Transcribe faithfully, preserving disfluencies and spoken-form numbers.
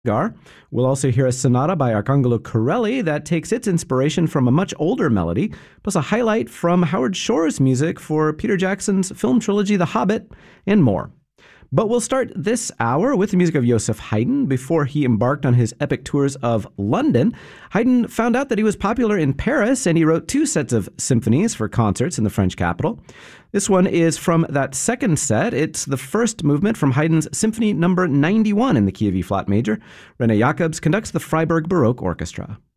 Gar. We'll also hear a sonata by Arcangelo Corelli that takes its inspiration from a much older melody, plus a highlight from Howard Shore's music for Peter Jackson's film trilogy The Hobbit, and more. But we'll start this hour with the music of Joseph Haydn. Before he embarked on his epic tours of London, Haydn found out that he was popular in Paris, and he wrote two sets of symphonies for concerts in the French capital. This one is from that second set. It's the first movement from Haydn's Symphony number ninety-one in the key of E-flat major. René Jacobs conducts the Freiburg Baroque Orchestra.